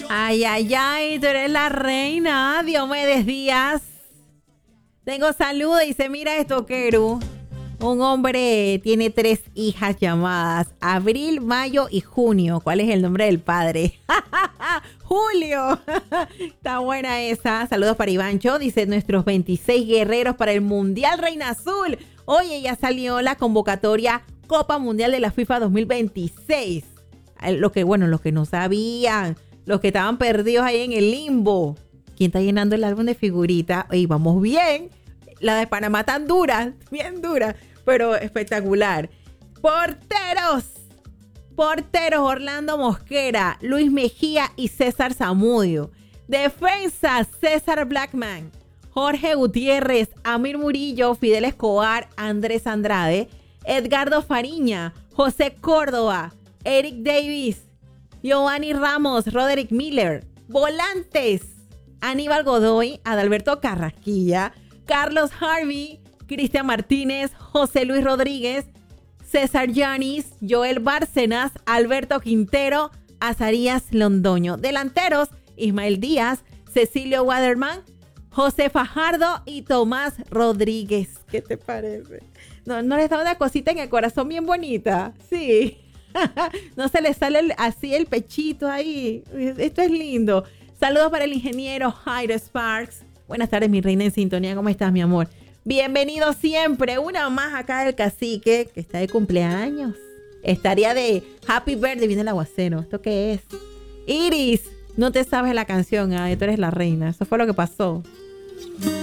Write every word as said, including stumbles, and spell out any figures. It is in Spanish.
Ay, ay, ay, tú eres la reina. Diomedes Díaz. Tengo saludos. Dice, mira esto, Keru. Un hombre tiene tres hijas llamadas Abril, Mayo y Junio. ¿Cuál es el nombre del padre? Julio. Está buena esa. Saludos para Ivancho. Dice, nuestros veintiséis guerreros para el Mundial Reina Azul. Oye, ya salió la convocatoria Copa Mundial de la FIFA dos mil veintiséis. Los que, bueno, los que no sabían, los que estaban perdidos ahí en el limbo. ¿Quién está llenando el álbum de figuritas? Oye, vamos bien. La de Panamá tan dura, bien dura, pero espectacular. Porteros. Porteros, Orlando Mosquera, Luis Mejía y César Zamudio. Defensa, César Blackman, Jorge Gutiérrez, Amir Murillo, Fidel Escobar, Andrés Andrade, Edgardo Fariña, José Córdoba, Eric Davis, Giovanni Ramos, Roderick Miller. Volantes, Aníbal Godoy, Adalberto Carrasquilla, Carlos Harvey, Cristian Martínez, José Luis Rodríguez, César Yanis, Joel Bárcenas, Alberto Quintero, Azarías Londoño. Delanteros, Ismael Díaz, Cecilio Waterman, José Fajardo y Tomás Rodríguez. ¿Qué te parece? ¿No, no les da una cosita en el corazón bien bonita? Sí. No se les sale el, así el pechito ahí. Esto es lindo. Saludos para el ingeniero Jairo Sparks. Buenas tardes, mi reina en sintonía. ¿Cómo estás, mi amor? Bienvenido siempre. Una más acá del cacique, que está de cumpleaños. Estaría de Happy Birthday. Viene el aguacero. ¿Esto qué es? Iris, no te sabes la canción. Ay, tú eres la reina. Eso fue lo que pasó.